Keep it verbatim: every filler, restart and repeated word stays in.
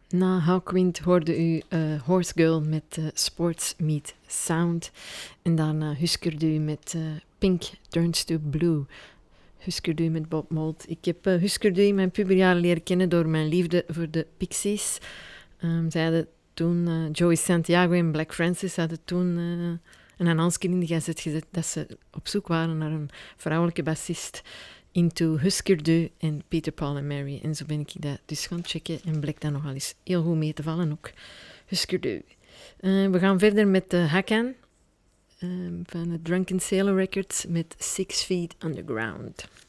Na Hawkwind hoorde u uh, Horse Girl met uh, Sports Meet Sound. En daarna huskerde u met uh, Pink Turns to Blue. Huskerde u met Bob Mould. Ik heb uh, huskerde u in mijn puberjaren leren kennen door mijn liefde voor de Pixies. Um, zij hadden toen, uh, Joey Santiago en Black Francis hadden toen uh, een annonce in de gazet gezet dat ze op zoek waren naar een vrouwelijke bassist. Into Husker Du en Peter, Paul en Mary. En zo ben ik dat dus gaan checken en bleek dat nogal eens heel goed mee te vallen ook. Husker Du. Uh, we gaan verder met de Hakan uh, van de Drunken Sailor Records met Six Feet Underground.